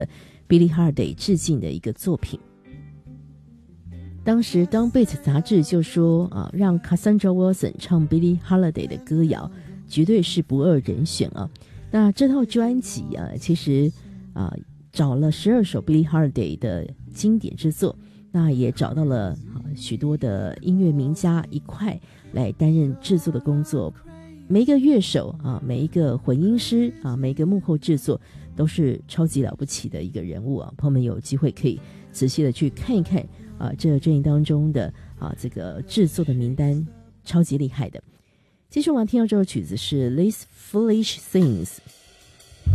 Billie Holiday 致敬的一个作品。当时 Down Beat 杂志就说让 Cassandra Wilson 唱 Billie Holiday 的歌谣绝对是不二人选啊。那这套专辑其实找了12首 Billie Holiday 的经典之作，那也找到了许多的音乐名家一块来担任制作的工作。每一个乐手每一个混音师每一个幕后制作都是超级了不起的一个人物朋友们有机会可以仔细的去看一看这阵营当中的这个制作的名单，超级厉害的。接下来我们听到这首曲子是 These Foolish Things。